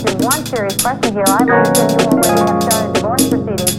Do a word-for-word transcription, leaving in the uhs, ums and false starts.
answered one serious question here. I believe that you already have started divorce.